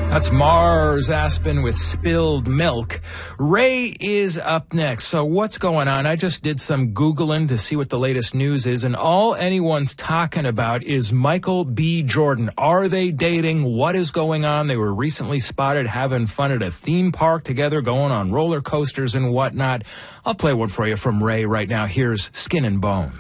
That's Mars Aspen with Spilled Milk. Ray is up next. So what's going on? I just did some Googling to see what the latest news is, and all anyone's talking about is Michael B. Jordan. Are they dating? What is going on? They were recently spotted having fun at a theme park together, going on roller coasters and whatnot. I'll play one for you from Ray right now. Here's Skin and Bone.